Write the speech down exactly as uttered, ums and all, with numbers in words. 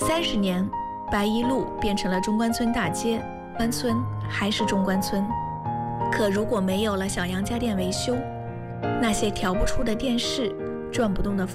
三十年，白一路变成了中关村大街，关村还是中关村。可如果没有了小杨家电维修，那些调不出的电视，转不动的